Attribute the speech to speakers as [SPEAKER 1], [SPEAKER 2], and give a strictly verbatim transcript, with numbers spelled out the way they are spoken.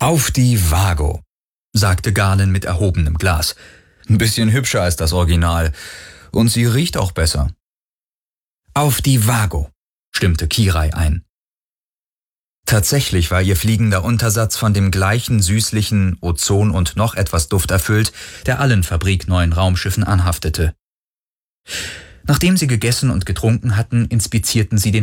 [SPEAKER 1] Auf die Vago, sagte Galen mit erhobenem Glas. Ein bisschen hübscher als das Original. Und sie riecht auch besser. Auf die Vago, stimmte Kirai ein. Tatsächlich war ihr fliegender Untersatz von dem gleichen süßlichen Ozon und noch etwas Duft erfüllt, der allen fabrikneuen Raumschiffen anhaftete. Nachdem sie gegessen und getrunken hatten, inspizierten sie den